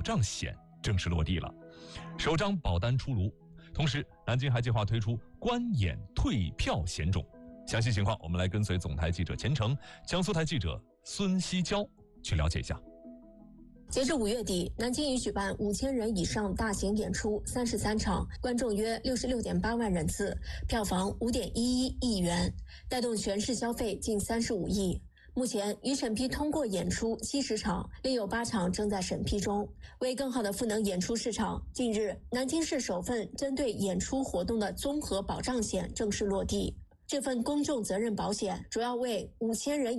障险正式落地了，首张保单出炉。同时，南京还计划推出观演退票险种。详细情况，我们来跟随总台记者钱程、江苏台记者孙希娇去了解一下。 截至5月底，南京已举办5000人以上大型演出33场，观众约66.8万人次，票房5.11亿元，带动全市消费近35亿。目前已审批通过演出70场，另有8场正在审批中。为更好地赋能演出市场，近日南京市首份针对演出活动的综合保障险正式落地。这份公众责任保险主要为5000人